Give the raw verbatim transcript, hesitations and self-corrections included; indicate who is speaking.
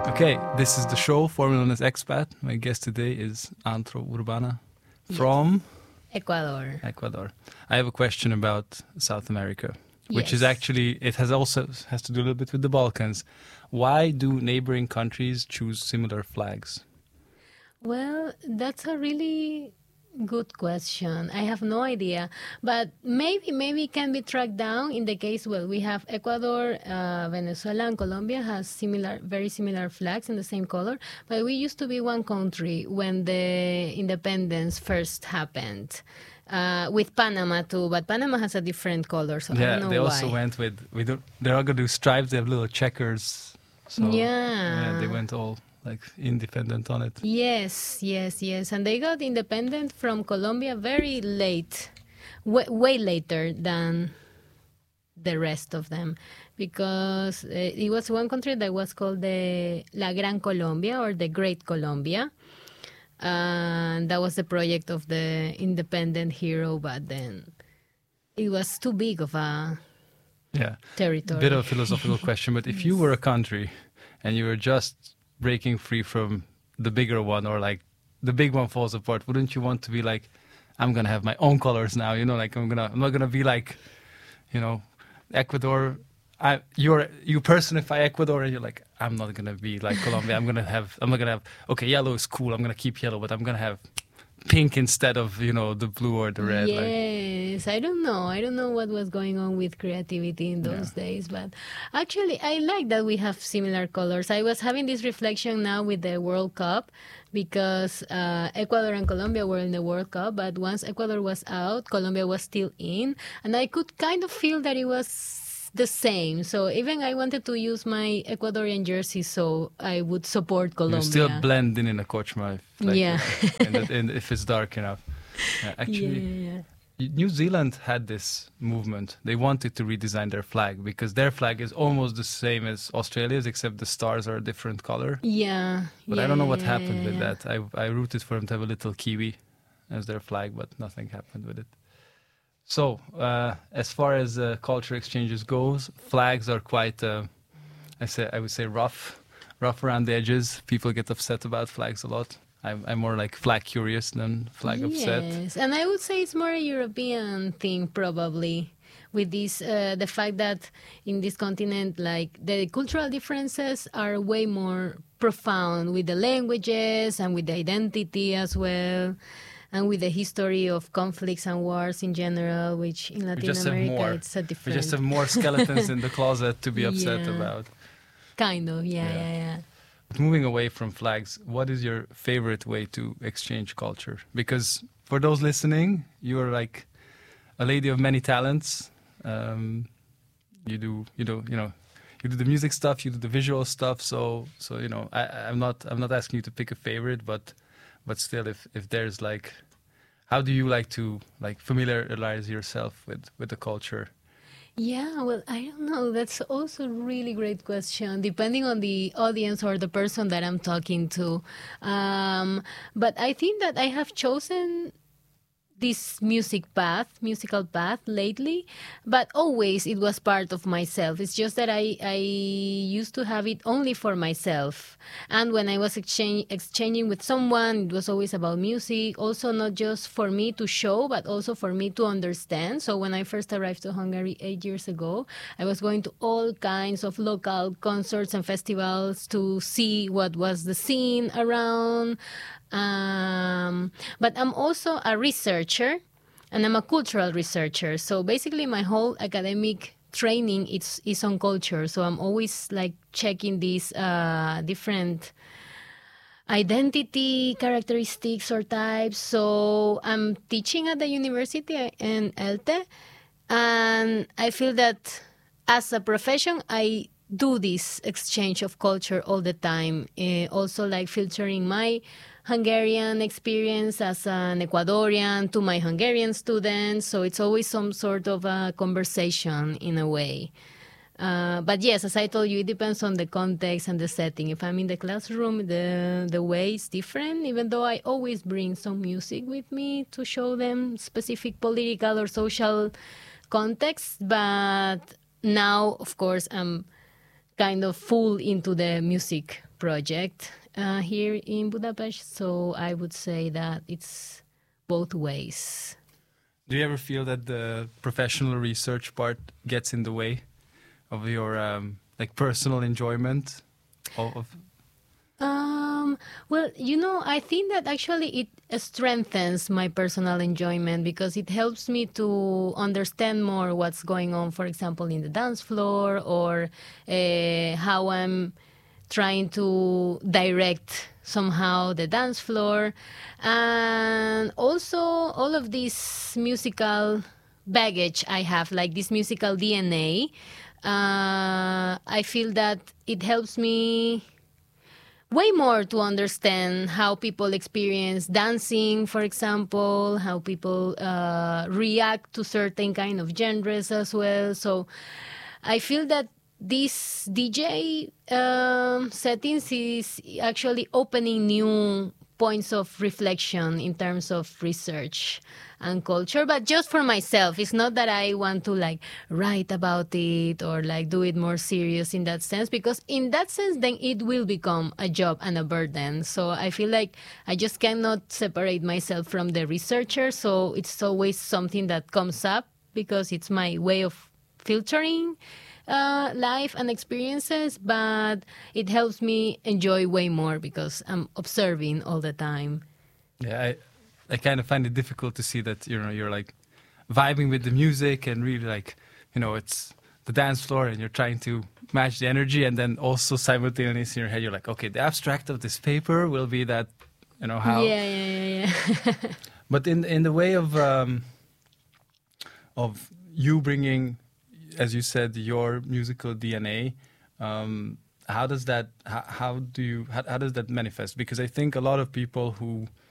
Speaker 1: Okay, this is the show, formerly known as Expat. My guest today is Antro Urbana from
Speaker 2: Ecuador.
Speaker 1: Ecuador. I have a question about South America, which
Speaker 2: Yes.
Speaker 1: is actually, it has also has to do a little bit with the Balkans. Why do neighboring countries choose similar flags?
Speaker 2: Well, that's a really good question. I have no idea, but maybe maybe it can be tracked down in the case. Well, we have Ecuador, uh, Venezuela, and Colombia has similar, very similar flags in the same color. But we used to be one country when the independence first happened. Uh, with Panama too, but Panama has a different color, so I
Speaker 1: Yeah,
Speaker 2: don't know
Speaker 1: they
Speaker 2: why.
Speaker 1: also went with, we don't, they're not going to do stripes, they have little checkers. So,
Speaker 2: Yeah.
Speaker 1: they went all like independent on it.
Speaker 2: Yes, yes, yes. And they got independent from Colombia very late, way, way later than the rest of them, because uh, it was one country that was called the La Gran Colombia or the Great Colombia. And that was the project of the independent hero, but then it was too big of a
Speaker 1: Yeah.
Speaker 2: territory.
Speaker 1: Bit of a philosophical question, but if you were a country and you were just breaking free from the bigger one, or like the big one falls apart, wouldn't you want to be like, I'm gonna have my own colors now, you know, like I'm gonna I'm not gonna be like, you know, Ecuador, I you're you personify Ecuador and you're like, I'm not gonna be like Colombia, I'm gonna have I'm not gonna have okay, yellow is cool, I'm gonna keep yellow, but I'm gonna have pink instead of, you know, the blue or the red.
Speaker 2: Yes,
Speaker 1: like.
Speaker 2: I don't know. I don't know what was going on with creativity in those
Speaker 1: Yeah.
Speaker 2: days, but actually, I like that we have similar colors. I was having this reflection now with the World Cup because uh, Ecuador and Colombia were in the World Cup, but once Ecuador was out, Colombia was still in, and I could kind of feel that it was the same. So even I wanted to use my Ecuadorian jersey, so I would support Colombia.
Speaker 1: You still blend in in a Kochma, if, like,
Speaker 2: Yeah.
Speaker 1: uh, in the, in, if it's dark enough. Yeah, actually,
Speaker 2: Yeah, yeah.
Speaker 1: New Zealand had this movement. They wanted to redesign their flag because their flag is almost the same as Australia's, except the stars are a different color.
Speaker 2: Yeah.
Speaker 1: But
Speaker 2: yeah,
Speaker 1: I don't know what
Speaker 2: yeah,
Speaker 1: happened
Speaker 2: yeah,
Speaker 1: with
Speaker 2: yeah.
Speaker 1: that. I I rooted for them to have a little kiwi as their flag, but nothing happened with it. So, uh, as far as uh, culture exchanges goes, flags are quite, uh, I say, I would say, rough, rough around the edges. People get upset about flags a lot. I'm, I'm more like flag curious than flag upset.
Speaker 2: Yes, and I would say it's more a European thing, probably, with this, uh, the fact that in this continent, like, the cultural differences are way more profound with the languages and with the identity as well, and with the history of conflicts and wars in general, which in
Speaker 1: We
Speaker 2: Latin
Speaker 1: just have
Speaker 2: America,
Speaker 1: more.
Speaker 2: it's a
Speaker 1: We
Speaker 2: different...
Speaker 1: just have more skeletons in the closet to be upset
Speaker 2: Yeah.
Speaker 1: about.
Speaker 2: Kind of, yeah,
Speaker 1: Yeah.
Speaker 2: yeah, yeah.
Speaker 1: But moving away from flags, what is your favorite way to exchange culture? Because for those listening, you are like a lady of many talents. Um, you do, you do, you know, you do the music stuff, you do the visual stuff. So, so you know, I, I'm not, I'm not asking you to pick a favorite, but, but still, if if there's like, how do you like to like familiarize yourself with with the culture?
Speaker 2: Yeah, well, I don't know. That's also a really great question, depending on the audience or the person that I'm talking to. Um, but I think that I have chosen this music path, musical path lately, but always it was part of myself. It's just that I, I used to have it only for myself. And when I was exchange, exchanging with someone, it was always about music, also not just for me to show, but also for me to understand. So when I first arrived to Hungary eight years ago, I was going to all kinds of local concerts and festivals to see what was the scene around. Um, but I'm also a researcher, and I'm a cultural researcher. So basically, my whole academic training is is on culture. So I'm always like checking these uh, different identity characteristics or types. So I'm teaching at the university in ELTE, and I feel that as a profession, I do this exchange of culture all the time. Uh, also, like filtering my Hungarian experience as an Ecuadorian to my Hungarian students. So it's always some sort of a conversation in a way. Uh, but yes, as I told you, it depends on the context and the setting. If I'm in the classroom, the the way is different, even though I always bring some music with me to show them specific political or social context. But now, of course, I'm kind of full into the music project uh, here in Budapest. So I would say that it's both ways.
Speaker 1: Do you ever feel that the professional research part gets in the way of your um, like personal enjoyment of? of
Speaker 2: Um, well, you know, I think that actually it strengthens my personal enjoyment because it helps me to understand more what's going on, for example, in the dance floor, or uh, how I'm trying to direct somehow the dance floor. And also all of this musical baggage I have, like this musical D N A, uh, I feel that it helps me way more to understand how people experience dancing, for example, how people uh, react to certain kind of genres as well. So I feel that this D J um, settings is actually opening new points of reflection in terms of research and culture, but just for myself. It's not that I want to like write about it or like do it more serious in that sense, because in that sense then it will become a job and a burden. So I feel like I just cannot separate myself from the researcher. So it's always something that comes up because it's my way of filtering uh, life and experiences, but it helps me enjoy way more because I'm observing all the time.
Speaker 1: Yeah, I, I kind of find it difficult to see that, you know, you're like vibing with the music and really like, you know, it's the dance floor and you're trying to match the energy, and then also simultaneously in your head you're like, okay, the abstract of this paper will be that, you know, how.
Speaker 2: Yeah, yeah, yeah, yeah.
Speaker 1: But in in the way of um, of you bringing, as you said, your musical D N A, um, how does that how, how do you how, how does that manifest? Because I think a lot of people who